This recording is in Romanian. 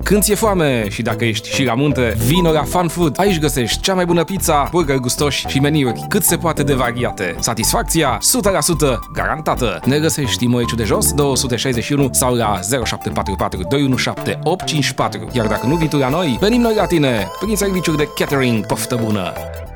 Când ți-e foame și dacă ești și la munte, vino la Fun Food. Aici găsești cea mai bună pizza, burgeri gustoși și meniuri cât se poate de variate. Satisfacția 100% garantată. Ne găsești în Moeciu de Jos, 261 sau la 0744 217 854. Iar dacă nu vii tu la noi, venim noi la tine prin serviciuri de catering. Poftă bună!